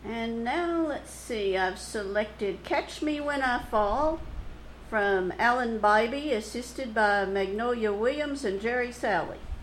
And now let's see, I've selected Catch Me When I Fall from Alan Bybee, assisted by Magnolia Williams and Jerry Salley.